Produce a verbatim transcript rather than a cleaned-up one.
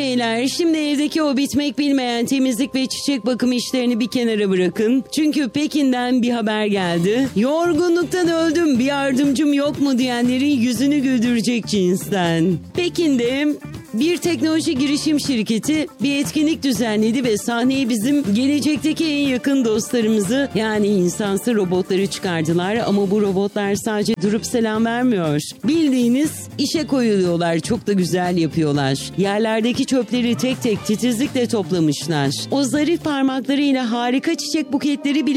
beyler, şimdi evdeki o bitmek bilmeyen temizlik ve çiçek bakım işlerini bir kenara bırakın. Çünkü Pekin'den bir haber geldi. Yorgunluktan öldüm, bir yardımcım yok mu diyenlerin yüzünü güldürecek cinsten. Pekin'de bir teknoloji girişim şirketi bir etkinlik düzenledi ve sahneye bizim gelecekteki en yakın dostlarımızı, yani insansı robotları çıkardılar. Ama bu robotlar sadece durup selam vermiyor. Bildiğiniz işe koyuluyorlar, çok da güzel yapıyorlar. Yerlerdeki çöpleri tek tek titizlikle toplamışlar. O zarif parmaklarıyla harika çiçek buketleri bile